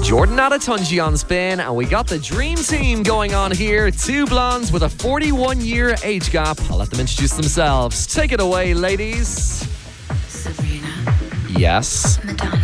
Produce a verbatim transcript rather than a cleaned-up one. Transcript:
Jordan Adetunji on spin, and we got the dream team going on here. Two blondes with a forty-one year age gap. I'll let them introduce themselves. Take it away, ladies. Sabrina. Yes. Madonna.